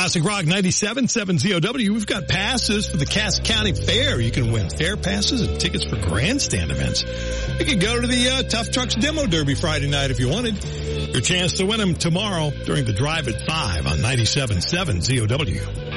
Classic Rock 97.7 ZOW. We've got passes for the Cass County Fair. You can win fair passes and tickets for grandstand events. You can go to the Tough Trucks Demo Derby Friday night if you wanted. Your chance to win them tomorrow during the drive at 5 on 97.7 ZOW.